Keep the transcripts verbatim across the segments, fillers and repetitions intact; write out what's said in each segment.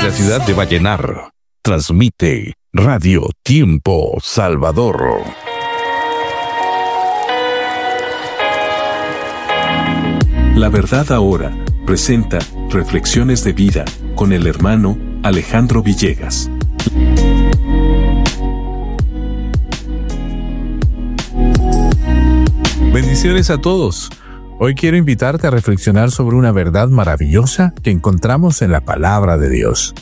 de la ciudad de Vallenar, transmite Radio Tiempo Salvador. La Verdad Ahora presenta Reflexiones de Vida con el hermano Alejandro Villegas. Bendiciones a todos. Hoy quiero invitarte a reflexionar sobre una verdad maravillosa que encontramos en la palabra de Dios.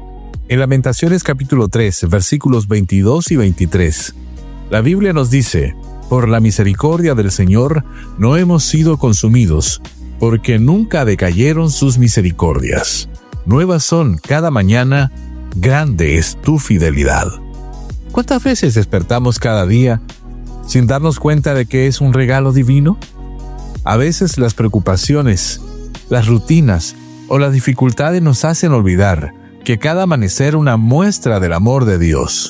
En Lamentaciones capítulo tres, versículos veintidós y veintitrés, la Biblia nos dice: por la misericordia del Señor no hemos sido consumidos, porque nunca decayeron sus misericordias. Nuevas son cada mañana, grande es tu fidelidad. ¿Cuántas veces despertamos cada día sin darnos cuenta de que es un regalo divino? A veces las preocupaciones, las rutinas o las dificultades nos hacen olvidar que cada amanecer es una muestra del amor de Dios.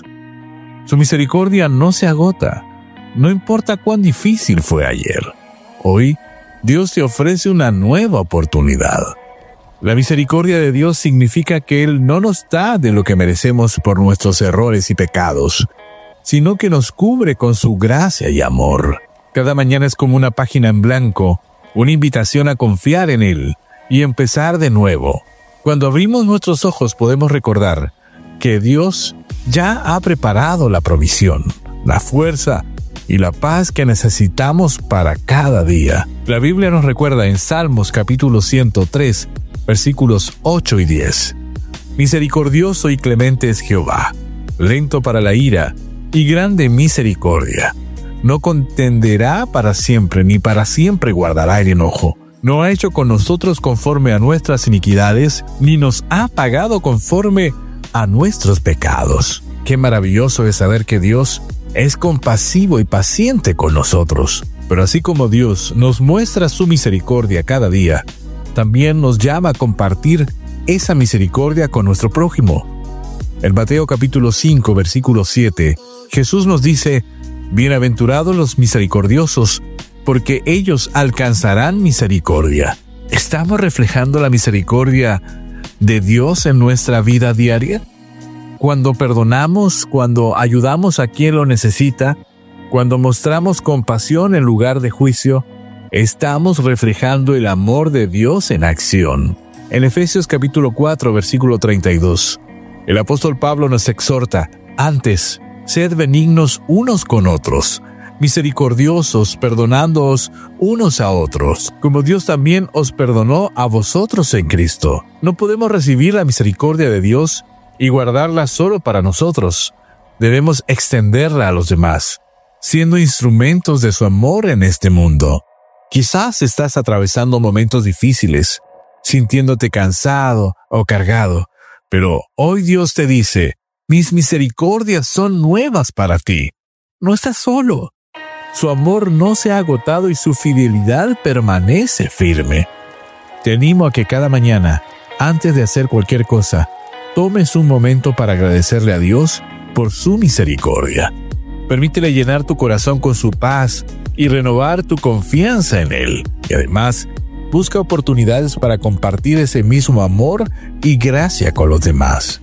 Su misericordia no se agota, no importa cuán difícil fue ayer. Hoy, Dios te ofrece una nueva oportunidad. La misericordia de Dios significa que Él no nos da de lo que merecemos por nuestros errores y pecados, sino que nos cubre con su gracia y amor. Cada mañana es como una página en blanco, una invitación a confiar en Él y empezar de nuevo. Cuando abrimos nuestros ojos podemos recordar que Dios ya ha preparado la provisión, la fuerza y la paz que necesitamos para cada día. La Biblia nos recuerda en Salmos capítulo ciento tres, versículos ocho y diez. Misericordioso y clemente es Jehová, lento para la ira y grande misericordia. No contenderá para siempre, ni para siempre guardará el enojo. No ha hecho con nosotros conforme a nuestras iniquidades, ni nos ha pagado conforme a nuestros pecados. Qué maravilloso es saber que Dios es compasivo y paciente con nosotros. Pero así como Dios nos muestra su misericordia cada día, también nos llama a compartir esa misericordia con nuestro prójimo. En Mateo capítulo cinco, versículo siete, Jesús nos dice: bienaventurados los misericordiosos, porque ellos alcanzarán misericordia. ¿Estamos reflejando la misericordia de Dios en nuestra vida diaria? Cuando perdonamos, cuando ayudamos a quien lo necesita, cuando mostramos compasión en lugar de juicio, estamos reflejando el amor de Dios en acción. En Efesios capítulo cuatro, versículo treinta y dos, el apóstol Pablo nos exhorta: antes, sed benignos unos con otros, misericordiosos, perdonándoos unos a otros, como Dios también os perdonó a vosotros en Cristo. No podemos recibir la misericordia de Dios y guardarla solo para nosotros. Debemos extenderla a los demás, siendo instrumentos de su amor en este mundo. Quizás estás atravesando momentos difíciles, sintiéndote cansado o cargado, pero hoy Dios te dice: mis misericordias son nuevas para ti. No estás solo. Su amor no se ha agotado y su fidelidad permanece firme. Te animo a que cada mañana, antes de hacer cualquier cosa, tomes un momento para agradecerle a Dios por su misericordia. Permítele llenar tu corazón con su paz y renovar tu confianza en Él. Y además, busca oportunidades para compartir ese mismo amor y gracia con los demás.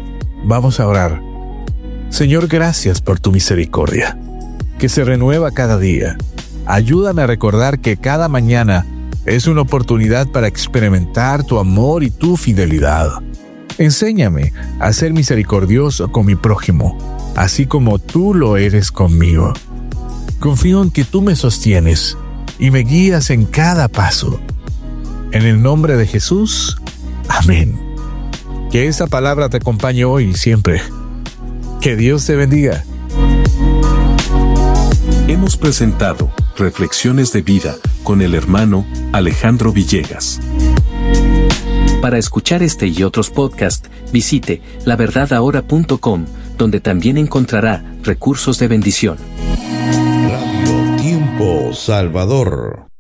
Vamos a orar. Señor, gracias por tu misericordia, que se renueva cada día. Ayúdame a recordar que cada mañana es una oportunidad para experimentar tu amor y tu fidelidad. Enséñame a ser misericordioso con mi prójimo, así como tú lo eres conmigo. Confío en que tú me sostienes y me guías en cada paso. En el nombre de Jesús, amén. Que esa palabra te acompañe hoy y siempre. Que Dios te bendiga. Hemos presentado Reflexiones de Vida con el hermano Alejandro Villegas. Para escuchar este y otros podcasts, visite la verdad ahora punto com, donde también encontrará recursos de bendición. Radio Tiempo Salvador.